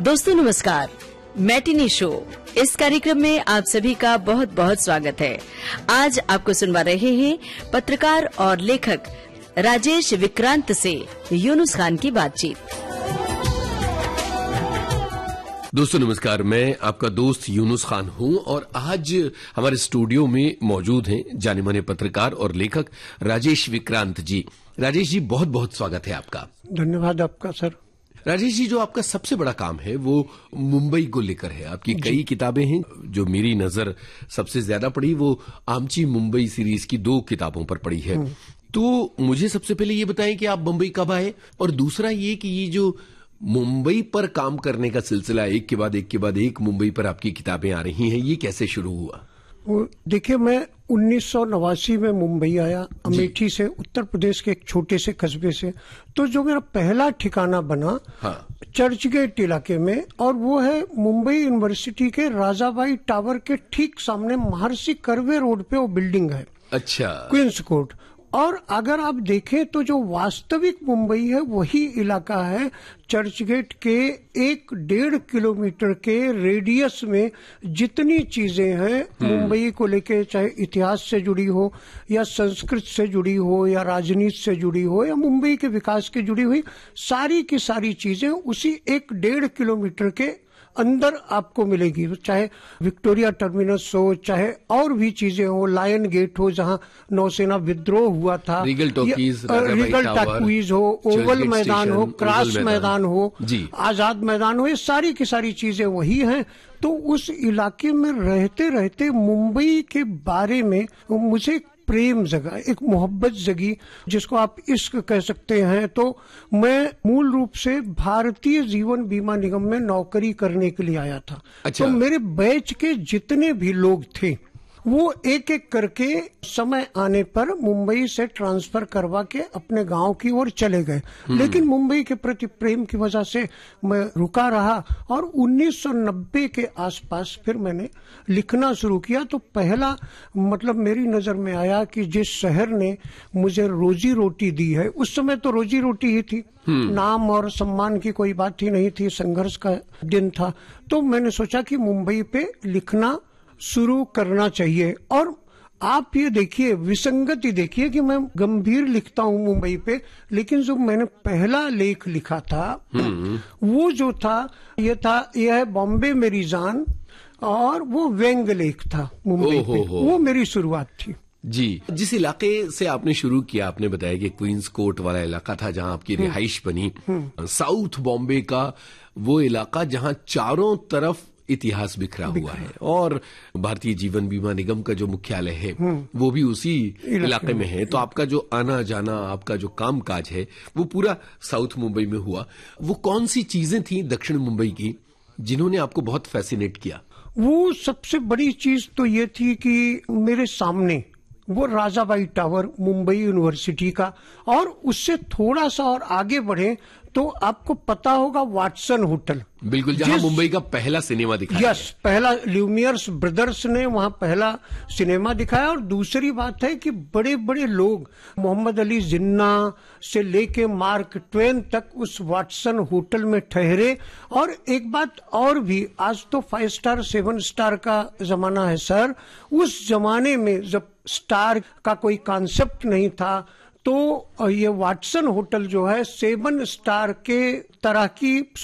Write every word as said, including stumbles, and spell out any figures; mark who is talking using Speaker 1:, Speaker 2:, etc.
Speaker 1: दोस्तों नमस्कार, matinee show इस कार्यक्रम में आप सभी का बहुत बहुत स्वागत है। आज आपको सुनवा रहे हैं पत्रकार और लेखक राजेश विक्रांत से यूनुस खान की बातचीत।
Speaker 2: दोस्तों नमस्कार, मैं आपका दोस्त यूनुस खान हूं और आज हमारे स्टूडियो में मौजूद हैं जाने माने पत्रकार और लेखक राजेश विक्रांत जी। राजेश जी, बहुत बहुत स्वागत है आपका।
Speaker 3: धन्यवाद आपका सर।
Speaker 2: राजेश जी, जो आपका सबसे बड़ा काम है वो मुंबई को लेकर है। आपकी कई किताबें हैं, जो मेरी नजर सबसे ज्यादा पड़ी वो आमची मुंबई सीरीज की दो किताबों पर पड़ी है। तो मुझे सबसे पहले ये बताएं कि आप मुंबई कब आए, और दूसरा ये कि ये जो मुंबई पर काम करने का सिलसिला एक के बाद एक के बाद एक मुंबई पर आपकी किताबें आ रही हैं, ये कैसे शुरू हुआ?
Speaker 3: देखिए, मैं उन्नीस सौ नवासी में मुंबई आया, अमेठी से, उत्तर प्रदेश के एक छोटे से कस्बे से। तो जो मेरा पहला ठिकाना बना हाँ। चर्चगेट इलाके में, और वो है मुंबई यूनिवर्सिटी के राजाबाई टावर के ठीक सामने महर्षि कर्वे रोड पे वो बिल्डिंग है।
Speaker 2: अच्छा,
Speaker 3: क्वींस कोर्ट। और अगर आप देखें तो जो वास्तविक मुंबई है वही इलाका है। चर्चगेट के एक डेढ़ किलोमीटर के रेडियस में जितनी चीजें हैं मुंबई को लेके, चाहे इतिहास से जुड़ी हो या संस्कृत से जुड़ी हो या राजनीति से जुड़ी हो या मुंबई के विकास के जुड़ी हुई, सारी की सारी चीजें उसी एक डेढ़ किलोमीटर के अंदर आपको मिलेगी। चाहे विक्टोरिया टर्मिनस हो, चाहे और भी चीजें हो, लायन गेट हो जहां नौसेना विद्रोह हुआ था,
Speaker 2: रीगल टॉकीज,
Speaker 3: रीगल टॉकीज हो, ओवल मैदान हो, क्रॉस मैदान हो, आजाद मैदान हो, ये सारी की सारी चीजें वही हैं। तो उस इलाके में रहते रहते मुंबई के बारे में मुझे प्रेम जगा, एक मोहब्बत जगी, जिसको आप इश्क कह सकते हैं। तो मैं मूल रूप से भारतीय जीवन बीमा निगम में नौकरी करने के लिए आया था। अच्छा। तो मेरे बैच के जितने भी लोग थे वो एक एक करके समय आने पर मुंबई से ट्रांसफर करवा के अपने गांव की ओर चले गए। लेकिन मुंबई के प्रति प्रेम की वजह से मैं रुका रहा, और उन्नीस सौ नब्बे के आसपास फिर मैंने लिखना शुरू किया। तो पहला मतलब मेरी नजर में आया कि जिस शहर ने मुझे रोजी रोटी दी है, उस समय तो रोजी रोटी ही थी, नाम और सम्मान की कोई बात ही नहीं थी, संघर्ष का दिन था। तो मैंने सोचा कि मुंबई पे लिखना शुरू करना चाहिए। और आप ये देखिए, विसंगति देखिए कि मैं गंभीर लिखता हूँ मुंबई पे, लेकिन जो मैंने पहला लेख लिखा था वो जो था ये था यह है बॉम्बे मेरी जान, और वो व्यंग लेख था मुंबई पे। वो मेरी शुरुआत थी
Speaker 2: जी। जिस इलाके से आपने शुरू किया, आपने बताया कि क्वींस कोर्ट वाला इलाका था जहां आपकी रिहाइश बनी, साउथ बॉम्बे का वो इलाका जहां चारों तरफ इतिहास बिखरा हुआ है, और भारतीय जीवन बीमा निगम का जो मुख्यालय है वो भी उसी इलाके में है। तो आपका जो आना जाना, आपका जो काम काज है वो पूरा साउथ मुंबई में हुआ। वो कौन सी चीजें थी दक्षिण मुंबई की जिन्होंने आपको बहुत फैसिनेट किया?
Speaker 3: वो सबसे बड़ी चीज तो ये थी कि मेरे सामने वो राजाबाई टावर मुंबई यूनिवर्सिटी का, और उससे थोड़ा सा और आगे बढ़े तो आपको पता होगा वाटसन होटल,
Speaker 2: बिल्कुल, जहां मुंबई का पहला सिनेमा दिखाया।
Speaker 3: यस, पहला ल्यूमियर्स ब्रदर्स ने वहां पहला सिनेमा दिखाया। और दूसरी बात है कि बड़े बड़े लोग, मोहम्मद अली जिन्ना से लेके मार्क ट्वेन तक उस वाटसन होटल में ठहरे। और एक बात और भी, आज तो फाइव स्टार सेवन स्टार का जमाना है सर, उस जमाने में जब स्टार का कोई कॉन्सेप्ट नहीं था, तो ये वाटसन होटल जो है सेवन स्टार के तरह की